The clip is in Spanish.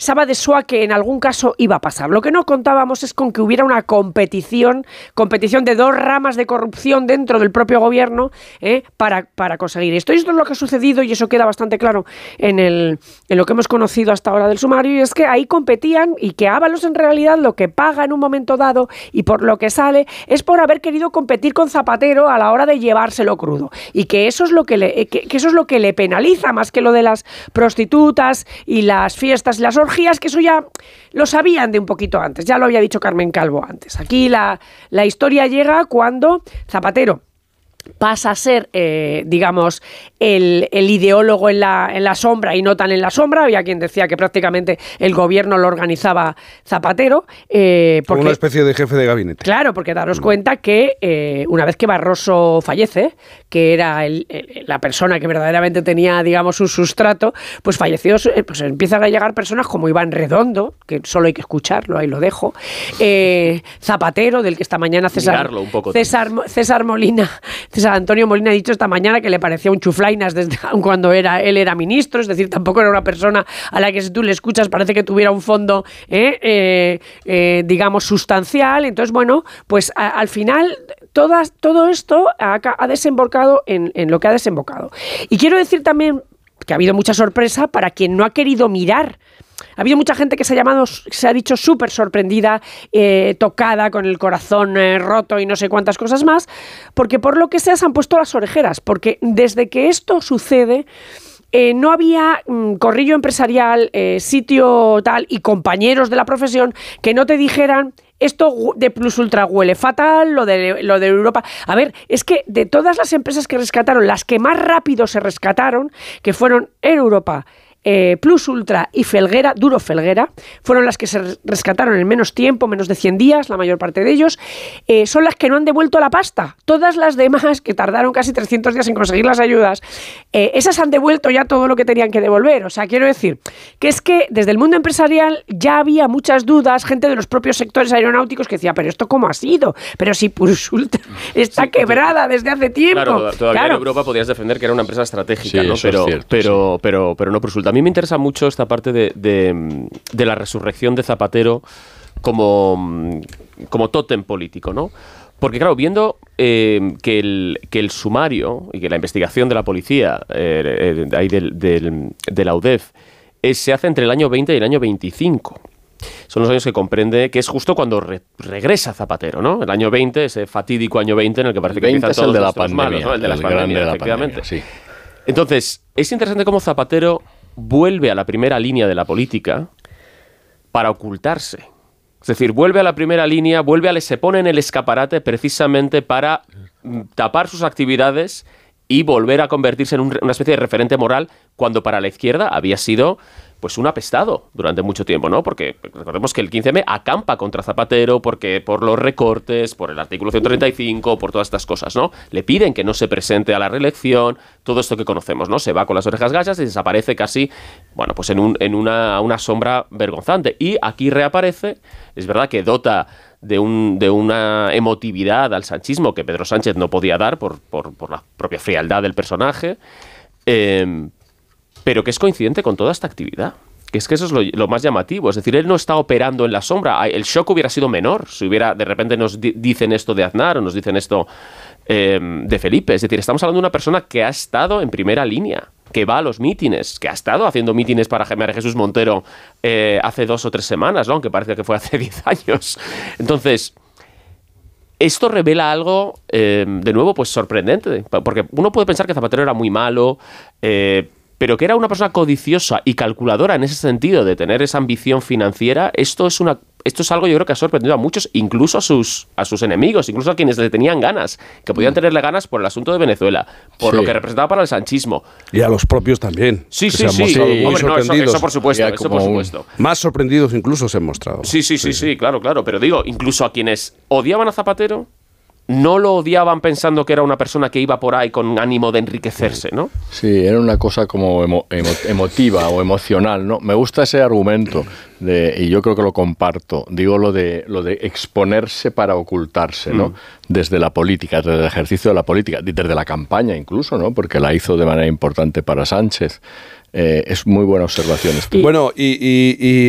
Saba de Soa que en algún caso iba a pasar. Lo que no contábamos es con que hubiera una competición de dos ramas de corrupción dentro del propio gobierno para conseguir esto. Y esto es lo que ha sucedido, y eso queda bastante claro en lo que hemos conocido hasta ahora del sumario, y es que ahí competían, y que Ábalos en realidad lo que paga en un momento dado y por lo que sale es por haber querido competir con Zapatero a la hora de llevárselo crudo, y que eso es lo que le penaliza más que lo de las prostitutas y las fiestas y las orgías, que eso ya lo sabían de un poquito antes, ya lo había dicho Carmen Calvo antes. Aquí la historia llega cuando Zapatero pasa a ser, digamos, el ideólogo en la sombra y no tan en la sombra. Había quien decía que prácticamente el gobierno lo organizaba Zapatero. Como una especie de jefe de gabinete. Claro, porque daros cuenta que una vez que Barroso fallece, que era la persona que verdaderamente tenía, digamos, un sustrato, pues falleció, pues empiezan a llegar personas como Iván Redondo, que solo hay que escucharlo, ahí lo dejo, Zapatero, del que esta mañana César Antonio Molina ha dicho esta mañana que le parecía un chuflainas desde cuando él era ministro, es decir, tampoco era una persona a la que si tú le escuchas parece que tuviera un fondo, digamos, sustancial. Entonces, bueno, pues al final todo esto ha desembocado en lo que ha desembocado. Y quiero decir también que ha habido mucha sorpresa para quien no ha querido mirar. Ha habido mucha gente que se ha dicho súper sorprendida, tocada, con el corazón roto y no sé cuántas cosas más, porque por lo que sea se han puesto las orejeras, porque desde que esto sucede no había corrillo empresarial, sitio tal y compañeros de la profesión que no te dijeran: esto de Plus Ultra huele fatal, lo de Europa. A ver, es que de todas las empresas que rescataron, las que más rápido se rescataron, que fueron Air Europa, Plus Ultra y Felguera, Duro Felguera, fueron las que se rescataron en menos tiempo, menos de 100 días, la mayor parte de ellos, son las que no han devuelto la pasta. Todas las demás, que tardaron casi 300 días en conseguir las ayudas, esas han devuelto ya todo lo que tenían que devolver. O sea, quiero decir que es que desde el mundo empresarial ya había muchas dudas, gente de los propios sectores aeronáuticos que decía: pero ¿esto cómo ha sido? Pero si Plus Ultra está quebrada desde hace tiempo. Claro, todavía en Europa podías defender que era una empresa estratégica, sí, ¿no? Pero no Plus Ultra. A mí me interesa mucho esta parte de la resurrección de Zapatero como tótem político, ¿no? Porque, claro, viendo que el sumario y que la investigación de la policía, ahí de la UDEF, se hace entre el año 20 y el año 25. Son los años que comprende, que es justo cuando regresa Zapatero, ¿no? El año 20, ese fatídico año 20 en el que parece que empiezan todos los temas malos, ¿no? El de las pandemias, efectivamente. Sí. Entonces, es interesante cómo Zapatero vuelve a la primera línea de la política para ocultarse. Es decir, vuelve a la primera línea, se pone en el escaparate precisamente para tapar sus actividades y volver a convertirse en una especie de referente moral, cuando para la izquierda había sido pues un apestado durante mucho tiempo, ¿no? Porque recordemos que el 15M acampa contra Zapatero porque por los recortes, por el artículo 135, por todas estas cosas, ¿no? Le piden que no se presente a la reelección, todo esto que conocemos, ¿no? Se va con las orejas gachas y desaparece casi, bueno, pues en una sombra vergonzante. Y aquí reaparece, es verdad que dota de una emotividad al sanchismo que Pedro Sánchez no podía dar por la propia frialdad del personaje, pero que es coincidente con toda esta actividad. Que eso es lo más llamativo. Es decir, él no está operando en la sombra. El shock hubiera sido menor si de repente nos dicen esto de Aznar o nos dicen esto de Felipe. Es decir, estamos hablando de una persona que ha estado en primera línea, que va a los mítines, que ha estado haciendo mítines para María Jesús Montero hace 2 o 3 semanas, ¿no? Aunque parece que fue hace 10 años. Entonces, esto revela algo, de nuevo, pues sorprendente. Porque uno puede pensar que Zapatero era muy malo, pero que era una persona codiciosa y calculadora en ese sentido, de tener esa ambición financiera. Esto es algo, yo creo, que ha sorprendido a muchos, incluso a sus enemigos, incluso a quienes le tenían ganas, que podían tenerle ganas por el asunto de Venezuela, por lo que representaba para el sanchismo. Y a los propios también. Sí. Hombre, no, eso por supuesto. Más sorprendidos incluso se han mostrado. Sí, claro. Pero digo, incluso a quienes odiaban a Zapatero, no lo odiaban pensando que era una persona que iba por ahí con ánimo de enriquecerse, ¿no? Sí, era una cosa como emotiva o emocional, ¿no? Me gusta ese argumento y yo creo que lo comparto. Digo lo de exponerse para ocultarse, ¿no? Desde la política, desde el ejercicio de la política, desde la campaña incluso, ¿no? Porque la hizo de manera importante para Sánchez. Es muy buena observación esto. Bueno, y